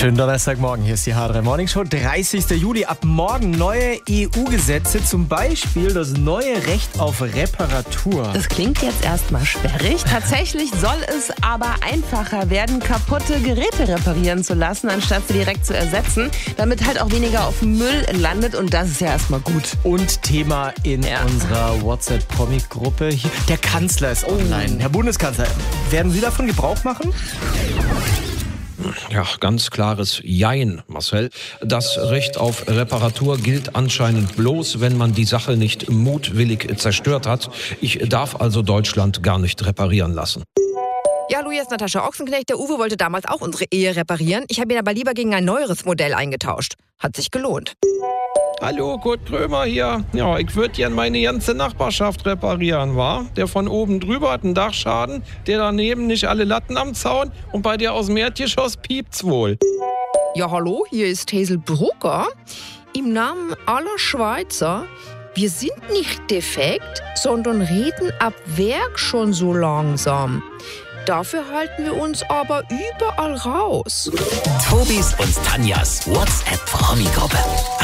Schönen Donnerstagmorgen, hier ist die H3 Morning Show, 30. Juli. Ab morgen neue EU-Gesetze, zum Beispiel das neue Recht auf Reparatur. Das klingt jetzt erstmal sperrig. Tatsächlich soll es aber einfacher werden, kaputte Geräte reparieren zu lassen, anstatt sie direkt zu ersetzen, damit halt auch weniger auf Müll landet, und das ist ja erstmal gut. Und Thema in unserer WhatsApp-Comic-Gruppe, der Kanzler ist online. Herr Bundeskanzler, werden Sie davon Gebrauch machen? Ja, ganz klares Jein, Marcel. Das Recht auf Reparatur gilt anscheinend bloß, wenn man die Sache nicht mutwillig zerstört hat. Ich darf also Deutschland gar nicht reparieren lassen. Ja, hallo, hier ist Natascha Ochsenknecht. Der Uwe wollte damals auch unsere Ehe reparieren. Ich habe ihn aber lieber gegen ein neueres Modell eingetauscht. Hat sich gelohnt. Hallo, Kurt Krömer hier. Ja, ich würde gern meine ganze Nachbarschaft reparieren, wa? Der von oben drüber hat einen Dachschaden, der daneben nicht alle Latten am Zaun und bei der aus dem Erdgeschoss piept's wohl. Ja, hallo, hier ist Hazel Brugger. Im Namen aller Schweizer. Wir sind nicht defekt, sondern reden ab Werk schon so langsam. Dafür halten wir uns aber überall raus. Tobis und Tanjas WhatsApp-Promi-Gruppe.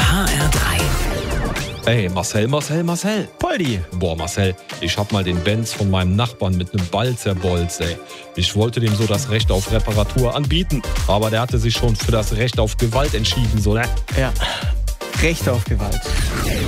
HR3. Ey, Marcel. Poldi. Boah, Marcel, ich hab mal den Benz von meinem Nachbarn mit einem Ball zerbolzt, ey. Ich wollte dem so das Recht auf Reparatur anbieten, aber der hatte sich schon für das Recht auf Gewalt entschieden, so, ne? Ja, Recht auf Gewalt.